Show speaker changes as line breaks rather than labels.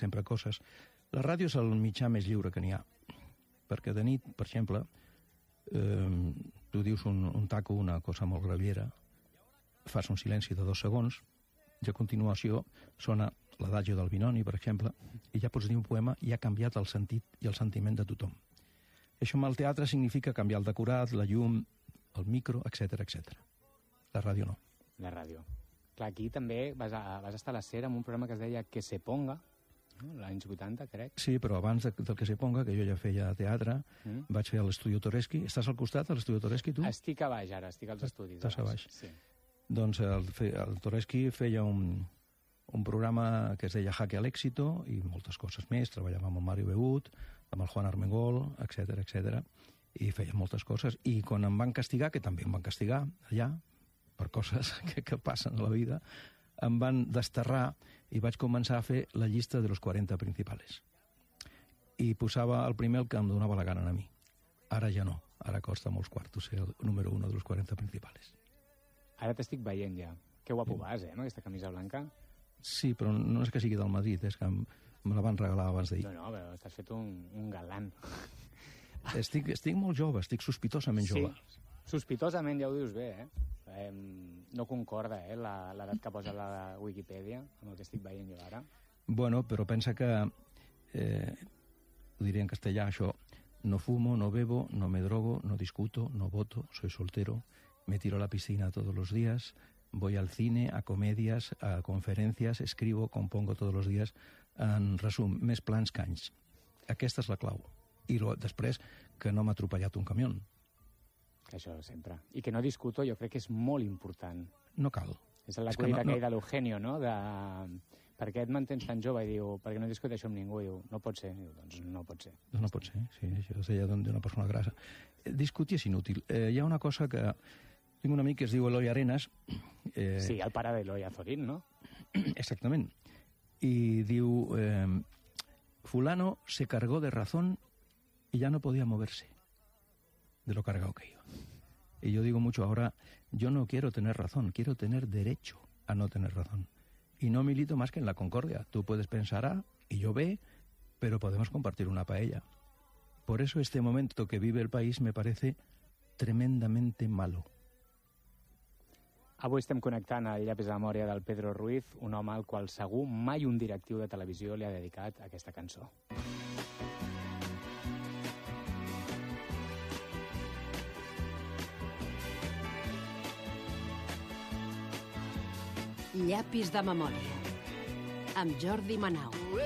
sempre coses. La ràdio és el mitjà més lliure que n'hi ha, perquè de nit, per exemple, tu dius un taco, una cosa molt graviera, fas un silenci de 2 segons, i a continuació sona l'adagio del Binoni, per exemple, i ja pots dir un poema i ha canviat el sentit i el sentiment de tothom. Això amb el teatre significa canviar el decorat, la llum, el micro, etc etc. La ràdio no.
La ràdio. Clar, aquí també vas estar a la SER amb un programa que es deia Que se ponga, no? L'anys 80, crec.
Sí, però abans del Que se ponga, que jo ja feia teatre, vaig fer a l'Estudio Toreschi. Estàs al costat, a l'Estudio Toreschi, tu?
Estic a baix, ara, estic als estudis.
Estàs a baix.
Sí.
Doncs el Toreschi feia un programa que es deia Jaque al Éxito i moltes coses més. Treballava amb el Mario Begut, amb el Juan Armengol, etc etc. I feia moltes coses. I quan em van castigar, que també em van castigar allà, per coses que passen a la vida, em van desterrar i vaig començar a fer la llista de los 40 principales. I posava el primer el que em donava la gana a mi. Ara ja no. Ara costa molts quartos ser el número 1 de los 40 principales.
Ara t'estic veient ja. Que guapo vas, amb aquesta camisa blanca.
Sí, però no és que sigui del Madrid, és que me la van regalar abans d'ahir.
No, però t'has fet un galant.
Estic molt jove, estic sospitosament jove.
Sí, sospitosament ja ho dius bé, no concorda, l'edat que posa la Wikipedia amb el que estic veient jo ara.
Bueno, però pensa que, ho diré en castellà, això, no fumo, no bebo, no me drogo, no discuto, no voto, soy soltero, me tiro a la piscina todos los días, voy al cine, a comedias, a conferencias, escribo, compongo todos los días, en resum, més plans que anys. Aquesta és la clau. I després, que no m'ha atropellat un camió.
Això sempre. I que no discuto, jo crec que és molt important.
No cal.
És l'acudit aquell de l'Eugenio, no? Per què et mantens tan jove? I diu, perquè no discuteixo amb ningú. I diu, no pot ser. I diu, doncs no pot ser.
No pot ser, sí. Això es deia d'una persona grassa. Discutir és inútil. Hi ha una cosa que... Tinc un amic que es diu Eloi Arenas.
Sí, el pare d'Eloi Azorín, no?
Exactament. Y diu, fulano se cargó de razón y ya no podía moverse de lo cargado que iba. Y yo digo mucho ahora, yo no quiero tener razón, quiero tener derecho a no tener razón. Y no milito más que en la concordia. Tú puedes pensar A y yo B, pero podemos compartir una paella. Por eso este momento que vive el país me parece tremendamente malo.
Avui estem connectant a Llapis de Memòria del Pedro Ruiz, un home al qual segur mai un directiu de televisió li ha dedicat aquesta cançó.
Llapis de Memòria, amb Jordi Manau.